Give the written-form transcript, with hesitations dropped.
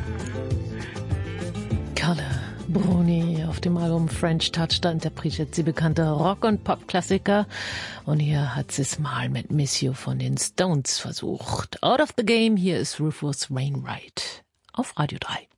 Carla Bruni auf dem Album French Touch, da interpretiert sie bekannte Rock- und Pop-Klassiker. Und hier hat sie es mal mit Miss You von den Stones versucht. Out of the Game, hier ist Rufus Wainwright auf Radio 3.